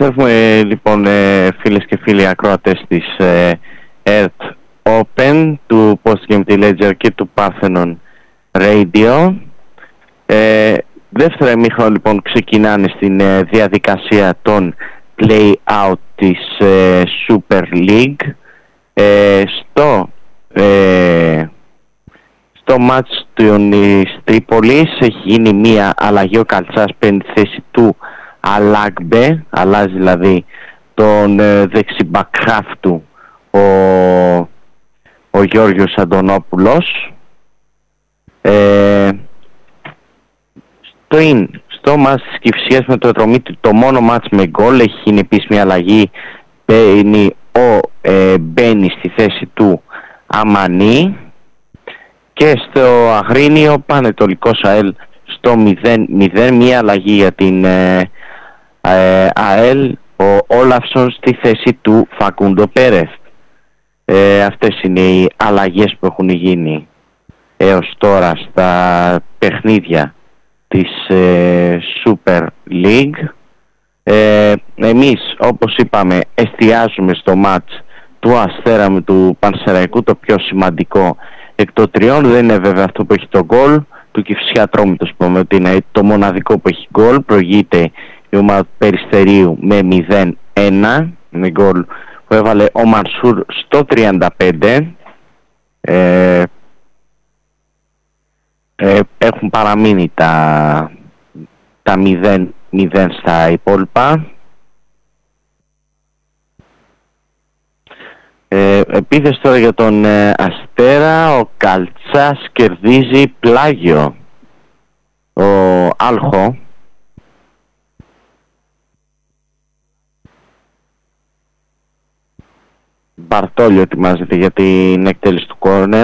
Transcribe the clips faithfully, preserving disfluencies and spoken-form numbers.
Επιστρέφουμε λοιπόν ε, φίλες και φίλοι ακροατές της ε, Earth Open, του Post Game Ledger και του Parthenon Radio. Ε, δεύτερο ημίχρονο λοιπόν ξεκινάνε στην ε, διαδικασία των play-out της ε, Super League. Ε, στο ε, στο μάτς της Τρίπολης έχει γίνει μία αλλαγή. Ο Καλτσάς παίρνει τη θέση του Αλάγκμπε, αλλάζει δηλαδή τον ε, δεξιμπακχάφ του ο, ο Γιώργος Αντωνόπουλος. Ε, στο, στο μάτς της Κηφισίας με το Ατρομήτη, το μόνο μάτς με γκολ, έχει γίνει επίσημη αλλαγή. Παίρνει ο ε, Μπένι στη θέση του Αμανί. Και στο Αγρίνιο Πανετολικός ΑΕΛ στο μηδέν μηδέν, μία αλλαγή για την ε, ε, ΑΕΛ, ο Όλαυσον στη θέση του Φακούντο Πέρεθ. Ε, αυτές είναι οι αλλαγές που έχουν γίνει έως τώρα στα παιχνίδια της ε, Super League. Ε, εμείς, όπως είπαμε, εστιάζουμε στο μάτς του Αστέρα με του Πανσεραϊκού, το πιο σημαντικό εκ των τριών. Δεν είναι βέβαια αυτό που έχει το γκολ του Κηφισιά Ατρόμητος, πούμε ότι είναι το μοναδικό που έχει γκολ. Προηγείται η ομάδα του Περιστερίου με μηδέν ένα, με γκολ που έβαλε ο Μανσούρ στο τριάντα πέντε. Ε, ε, έχουν παραμείνει τα, τα μηδέν μηδέν στα υπόλοιπα. Ε, επίθεση τώρα για τον ε, Αστέρα. Ο Καλτσάς κερδίζει πλάγιο ο Άλχο. Μπαρτόλιο ετοιμάζεται για την εκτέλεση του κόρνερ.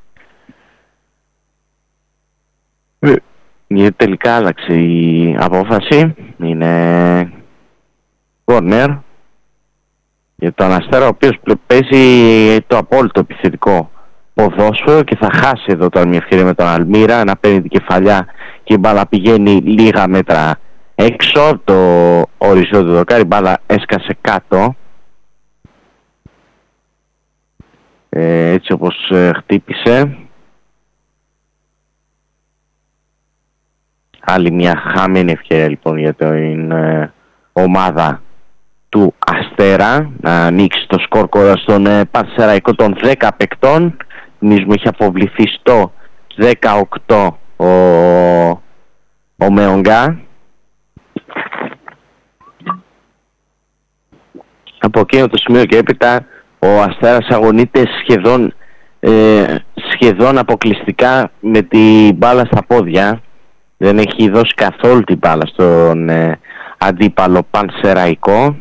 Γιατί τελικά άλλαξε η απόφαση. Είναι κόρνερ για τον Αστέρα, ο οποίος παίζει το απόλυτο επιθετικό ποδόσφαιρο και θα χάσει εδώ τώρα μια ευκαιρία με τον Αλμύρα να παίρνει την κεφαλιά και η μπάλα πηγαίνει λίγα μέτρα έξω το οριζόντιο δοκάρι. Η μπάλα έσκασε κάτω, ε, έτσι όπως ε, χτύπησε. Άλλη μια χαμένη ευκαιρία λοιπόν για την ε, ομάδα του Αστέρα να ανοίξει το σκορ κοντά στον ε, Πανσεραϊκό των δέκα παικτών. Θυμίζουμε έχει αποβληθεί στο δεκαοκτώ ο, ο Μεονγκά. Από εκείνο το σημείο και έπειτα ο Αστέρας αγωνείται σχεδόν, ε, σχεδόν αποκλειστικά με την μπάλα στα πόδια. Δεν έχει δώσει καθόλου την μπάλα στον ε, αντίπαλο Πανσεραϊκό.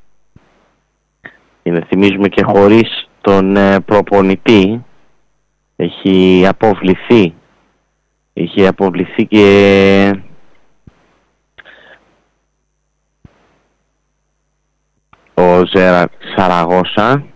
Είναι, θυμίζουμε, και χωρίς τον ε, προπονητή. Έχει αποβληθεί. Έχει αποβληθεί και ο Ζέρα Σαραγώσα.